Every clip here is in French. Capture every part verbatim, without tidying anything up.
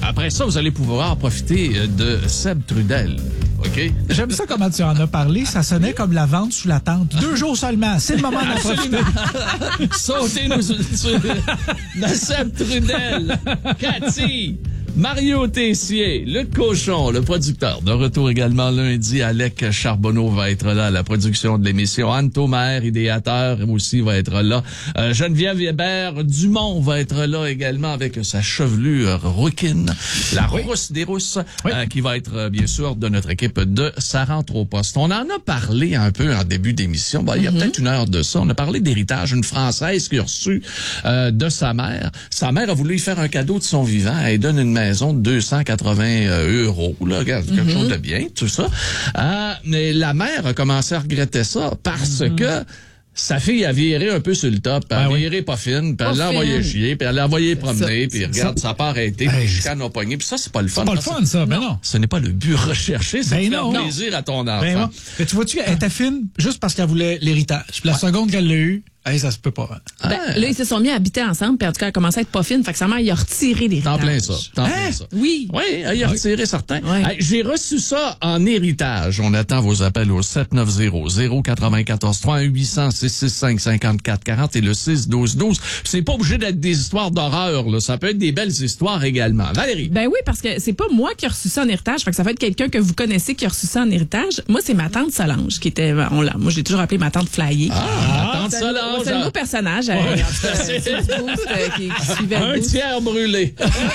après ça, vous allez pouvoir profiter de Seb Trudel. OK? J'aime ça comment tu en as parlé. Ça sonnait comme la vente sous la tente. Deux jours seulement. C'est le moment d'en profiter. Sautez-nous sur, sur de Seb Trudel, Cathy, Mario Tessier, Luc Cochon, le producteur. De retour également lundi, Alec Charbonneau va être là à la production de l'émission. Anne Thomaer, idéateur, aussi va être là. Euh, Geneviève Hébert Dumont va être là également avec sa chevelure rouquine. La oui. rousse des rousses, oui. euh, qui va être euh, bien sûr de notre équipe de Ça rentre au poste. On en a parlé un peu en début d'émission. Ben, il y a mm-hmm. peut-être une heure de ça. On a parlé d'héritage. Une Française qui a reçu euh, de sa mère. Sa mère a voulu lui faire un cadeau de son vivant. Elle donne une maison de deux cent quatre-vingts euros, là, quelque mm-hmm. chose de bien, tout ça. Euh, mais la mère a commencé à regretter ça parce mm-hmm. que sa fille a viré un peu sur le top, elle a ah viré oui. pas fine, puis elle l'a envoyé chier, puis elle l'a envoyé promener, puis regarde, ça n'a pas arrêté, puis chicane au poignet, puis ça, c'est pas le fun. C'est pas le fun, ça, mais non. non. Ce n'est pas le but recherché, c'est ben de faire plaisir à ton enfant. Ben mais tu vois-tu, elle était fine juste parce qu'elle voulait l'héritage. Puis la ouais. seconde qu'elle l'a eu, hey, ça se peut pas. Hein. Ben, ah. Là, ils se sont mis à habiter ensemble, puis en tout cas, elle a commencé à être pas fine. Fait que sa mère, il a retiré l'héritage. T'en plein ça. T'en hein? plein ça. Oui. Oui, il a retiré oui. certains. Oui. Hey, j'ai reçu ça en héritage. On attend vos appels au sept neuf zéro zéro neuf quatre trois un huit cents six six cinq cinquante-quatre quarante et le six douze douze. C'est pas obligé d'être des histoires d'horreur, là. Ça peut être des belles histoires également. Valérie. Ben oui, parce que c'est pas moi qui a reçu ça en héritage. Fait que ça va être quelqu'un que vous connaissez qui a reçu ça en héritage. Moi, c'est ma tante Solange qui était, on l'a, moi, j'ai toujours appelé ma tante Flyée. Ah, ah ma tante c'est Solange. C'est un nouveau personnage. Ouais. Euh, c'est, c'est boost, euh, qui, qui suivait un tiers brûlé.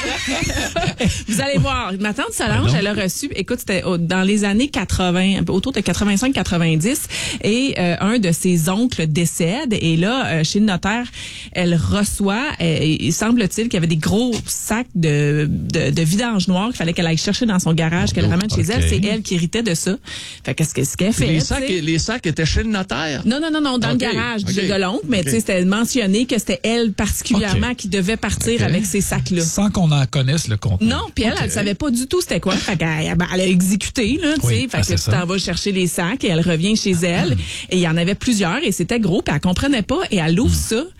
Vous allez voir, ma tante Solange, elle a reçu, écoute, c'était dans les années quatre-vingts, autour de quatre-vingt-cinq quatre-vingt-dix, et euh, un de ses oncles décède, et là, euh, chez le notaire, elle reçoit, et, il semble-t-il qu'il y avait des gros sacs de, de, de vidange noire qu'il fallait qu'elle aille chercher dans son garage, qu'elle ramène chez okay. elle. C'est elle qui héritait de ça. Fait qu'est-ce qu'est-ce qu'elle fait? Les sacs, les sacs étaient chez le notaire? Non, non, non, non, dans okay. le garage okay. de l'oncle, mais okay. tu sais, c'était mentionné que c'était elle particulièrement okay. qui devait partir okay. avec ces sacs-là. Sans qu'on en connaisse le contenu. Non, puis elle, okay. elle savait pas du tout c'était quoi. Fait qu'elle elle a exécuté, là, tu sais. Oui, fait que tu t'en vas chercher les sacs et elle revient chez elle. Et il y en avait plusieurs et c'était gros, puis elle comprenait pas et elle ouvre mm. ça.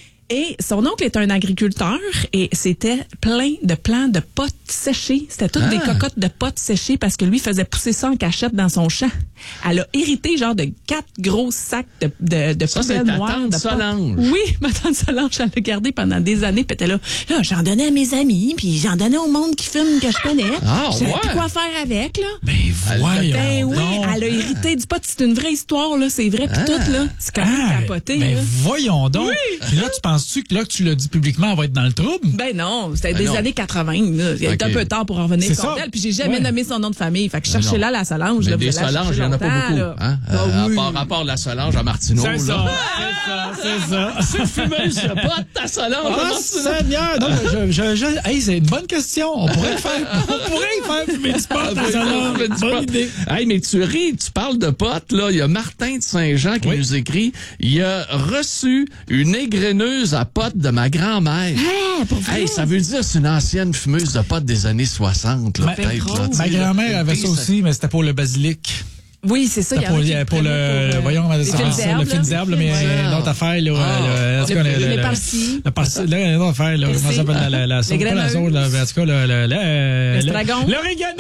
Et son oncle est un agriculteur et c'était plein de plants de potes séchées. C'était toutes ah. des cocottes de potes séchées parce que lui faisait pousser ça en cachette dans son champ. Elle a hérité genre de quatre gros sacs de, de, de ça, poubelles noires. Tante de Solange. Oui, ma tante Solange, elle l'a gardé pendant des années. Puis elle était là, là, j'en donnais à mes amis, puis j'en donnais au monde qui fume que je connais. Ah, je savais ouais. plus quoi faire avec, là. Ben voyons Ben oui, donc. elle a hérité du pot. C'est une vraie histoire, là. C'est vrai, puis ah. tout, là. C'est quand même ah, capoté. Ben là. voyons donc. Oui. Puis là, tu penses-tu que là que tu l'as dit publiquement, elle va être dans le trouble? Ben non, c'était ben des non. années quatre-vingts. Là. Il était okay. un peu tard pour en revenir contre elle. Puis j'ai jamais ouais. nommé son nom de famille. Fait que cherchez là la Solange. Mais là, des Solanges, il y en a pas beaucoup. Hein? Ah, euh, oui. à, part, à part la Solange à Martineau. C'est ça, là. c'est ça, c'est ça. C'est fumeuse de pote, ta Solange. Oh, Seigneur! Non, je, je, je, hey, c'est une bonne question. On pourrait le faire. On pourrait le faire fumer du pot, ta Solange. Bonne idée. Hey, mais tu ris, tu parles de potes, là. Il y a Martin de Saint-Jean qui oui. nous écrit. Il a reçu une égreneuse à potes de ma grand-mère. Ah, pour vrai? Hey, ça veut dire c'est une ancienne fumeuse de potes des années soixante, là, ma, peut-être. Là, ma grand-mère avait ça aussi, mais c'était pour le basilic. Oui, c'est ça. C'était pour, pour, pour le, euh, voyons, les ça, fines ça, herbes, le fines herbes, mais ouais. l'autre affaire, là, ah. le, le, le, le, les parsis. Le parsi, là, l'autre affaire, là, comment ça s'appelle, la, la, la sauce, pas la sauce, là, en tout cas, le, le, le, l'estragon. L'orégano!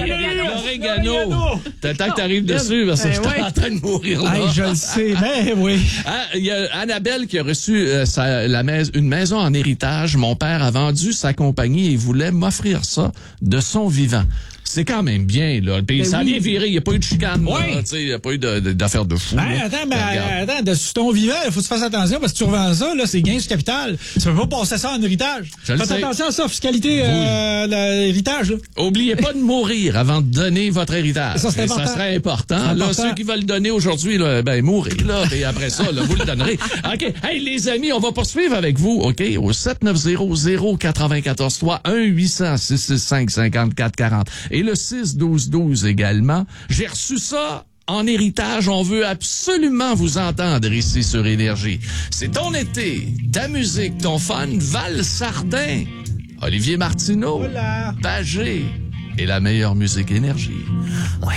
L'orégano! T'attends que t'arrives dessus, parce que je suis en train de mourir, là. Hey, je le sais, mais oui. Il y a Annabelle qui a reçu euh, sa, la mais, une maison en héritage. Mon père a vendu sa compagnie et voulait m'offrir ça de son vivant. C'est quand même bien, là. Puis ça a bien viré. Il n'y a pas eu de chicane, oui. là. Il n'y a pas eu de, de, d'affaires de fou. Ben, attends, ben, attends, de sur ton vivant, il faut que tu fasses attention parce que tu revends ça, là, c'est gain sur capital. Tu peux pas passer ça en héritage. Faites attention à ça, fiscalité, euh, l'héritage, là. Oubliez pas de mourir avant de donner votre héritage. Ça, c'est important. Ça serait important. Là, important. Ceux qui veulent le donner aujourd'hui, là, ben, mourir, là. Et après ça, là, vous le donnerez. OK. Hey, les amis, on va poursuivre avec vous, OK? Au sept neuf zéro zéro neuf quatre trois un huit cents six six cinq cinquante-quatre quarante. Et le six douze douze également. J'ai reçu ça en héritage. On veut absolument vous entendre ici sur Énergie. C'est ton été, ta musique, ton fun, Val Sardin, Olivier Martineau, voilà. Pagé et la meilleure musique Énergie. Ouais.